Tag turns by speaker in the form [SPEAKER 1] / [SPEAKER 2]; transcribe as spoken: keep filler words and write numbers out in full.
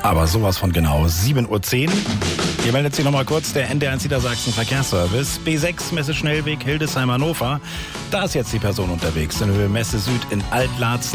[SPEAKER 1] Aber sowas von genau. sieben Uhr zehn. Hier meldet sich nochmal kurz der N D eins Niedersachsen Verkehrsservice. B sechs Messe Schnellweg Hildesheim Hannover. Da ist jetzt die Person unterwegs in Höhe Messe Süd in Altlarzen.